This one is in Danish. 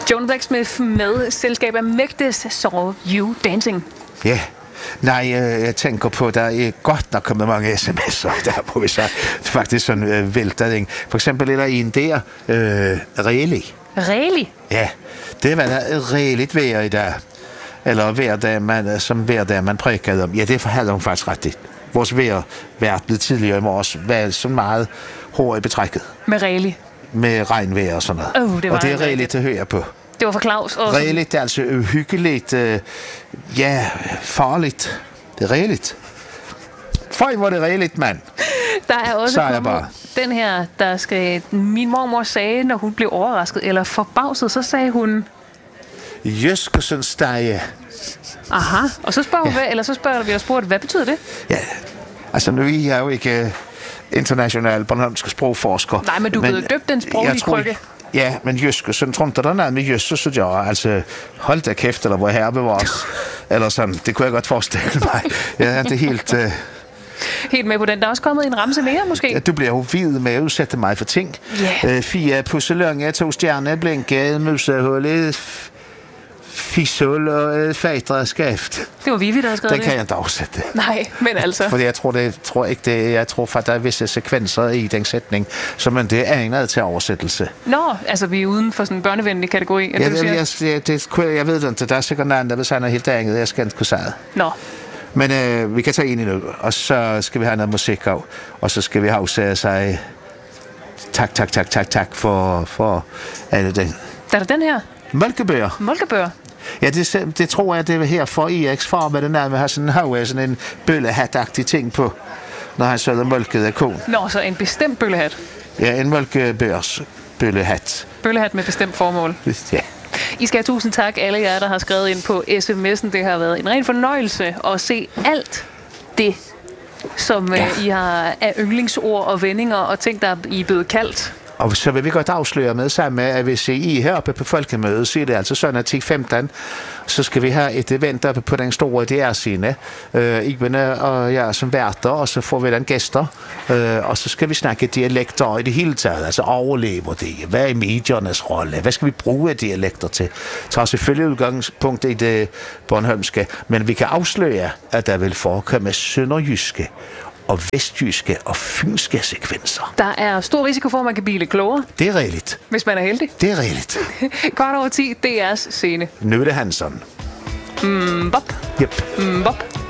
Joan Blacksmith med selskab af Mægtes Saw You Dancing. Ja. Nej, jeg tænker på, der er godt nok kommet mange sms'er, der må vi sige. Faktisk sådan vælter ting. For eksempel er der en der, Reli. Reli? Ja, det var der rigeligt vejr i dag. Eller hver dag man prækede om. Ja, det havde hun faktisk ret i. Vores vejrvært lidt tidligere i morges var så meget hård i betrækket. Med Reli? Med regnvejr og sådan noget. Det var og det er rigeligt at høre på. Det var for Claus. Rigeligt, det er altså uhyggeligt. Farligt. Det er rigeligt. Føj, hvor det rigeligt, mand. Der er også den her, der skal... Min mormor sagde, når hun blev overrasket eller forbavset, så sagde hun... Jøskesens stege. Aha, og så spørger vi og spurgte, hvad betyder det? Ja, altså nu er jeg jo ikke international bornholmsk sprogforsker. Nej, men du kan jo døbe den sproglige krykke. Ja, men jyske, sådan tror der er noget med jyske, så jeg altså, hold da kæft, eller hvor herre bevares, eller sådan, det kunne jeg godt forestille mig. Ja, det er helt... Helt med på den. Der er også kommet en ramse mere, måske? Ja, du bliver jo hvid med at udsætte mig for ting. Yeah. 4 pusselønge, 2 stjerner, blinke, musehullet, fishul og fejtre skaft. Det var Vivi, der havde skrevet det. Den kan jeg ikke oversætte. Nej, men altså... Fordi jeg tror faktisk, der er visse sekvenser i den sætning, som det er egnet til oversættelse. Nå, altså vi er uden for sådan en børnevenlig kategori. Ja, jeg ved det, der er sikkert noget, der vil sige noget helt andet, jeg skal ikke kunne sige det. Nå. Men vi kan tage en endnu, og så skal vi have noget musik af, og så skal vi afsætte sig tak for alle den. Der er den her? Mælkebøger. Mælkebøger? Ja, det tror jeg, det er her for Eriks far med den der med at have sådan en bøllehat-agtig ting på, når han søger mælket af konen. Nå, så en bestemt bøllehat? Ja, en mælkebøgers bøllehat. Bøllehat med bestemt formål? Ja. I skal have tusind tak, alle jer, der har skrevet ind på sms'en. Det har været en ren fornøjelse at se alt det, som I har af yndlingsord og vendinger og ting, der I er blevet kaldt. Og så vil vi godt afsløre med sammen med, at hvis I heroppe på folkemødet, så er det altså sådan, at 10-15, så skal vi have et event oppe på den store DR-scene. Ibene og jeg som værter, og så får vi den gæster. Og så skal vi snakke dialekter i det hele taget. Altså overlever det? Hvad er mediernes rolle? Hvad skal vi bruge dialekter til? Tager selvfølgelig udgangspunkt i det bornholmske, men vi kan afsløre, at der vil forekomme sønderjyske og vestjyske og fynske sekvenser. Der er stor risiko for, at man kan blive lidt klogere. Det er regeligt. Hvis man er heldig. Det er regeligt. 10:15, DR's scene. Nu er det Hansson. Bop. Yep. Bop.